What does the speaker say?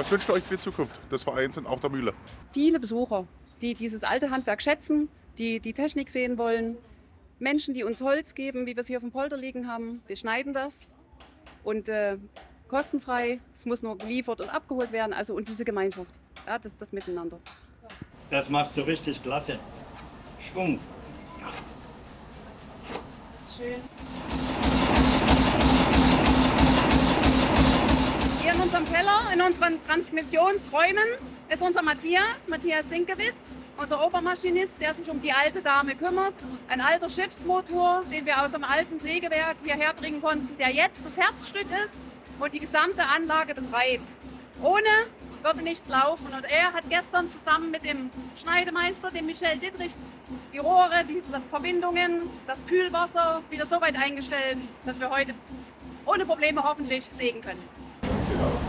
Was wünscht ihr euch für die Zukunft des Vereins und auch der Mühle? Viele Besucher, die dieses alte Handwerk schätzen, die die Technik sehen wollen. Menschen, die uns Holz geben, wie wir es hier auf dem Polder liegen haben. Wir schneiden das und kostenfrei. Es muss nur geliefert und abgeholt werden. Also und diese Gemeinschaft, ja, das Miteinander. Das machst du richtig klasse. Schwung. Schön. Hier in unserem Keller, in unseren Transmissionsräumen, ist unser Matthias Sinkewitz, unser Obermaschinist, der sich um die alte Dame kümmert. Ein alter Schiffsmotor, den wir aus einem alten Sägewerk hierher bringen konnten, der jetzt das Herzstück ist und die gesamte Anlage betreibt. Ohne würde nichts laufen. Und er hat gestern zusammen mit dem Schneidemeister, dem Michel Dittrich, die Rohre, die Verbindungen, das Kühlwasser wieder so weit eingestellt, dass wir heute ohne Probleme hoffentlich sägen können.